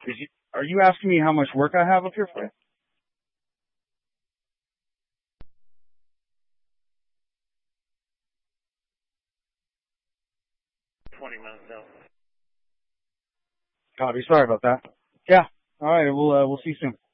Are you asking me how much work I have up here for you? 20 minutes out. Copy. Sorry about that. Yeah. All right. We'll see you soon.